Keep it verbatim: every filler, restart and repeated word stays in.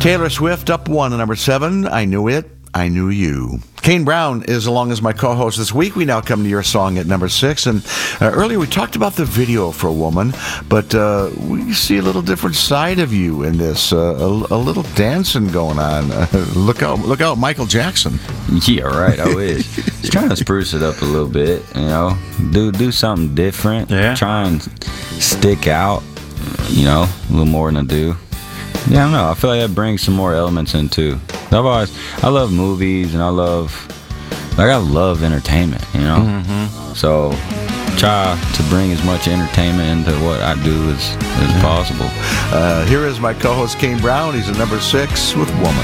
Taylor Swift up one at number seven. I Knew It, I Knew You. Kane Brown is along as my co-host this week. We now come to your song at number six. And uh, earlier we talked about the video for Woman, but uh, we see a little different side of you in this. Uh, a, a little dancing going on. Uh, look out, look out, Michael Jackson. Yeah, right. I wish. Just trying to spruce it up a little bit, you know. Do do something different. Yeah. Try and stick out, you know, a little more than I do. Yeah, I don't know. I feel like that brings some more elements in too. I've always, I love movies and I love, like I love entertainment, you know. Mm-hmm. So try to bring as much entertainment into what I do as as possible. Uh, here is my co-host Kane Brown. He's at number six with Woman.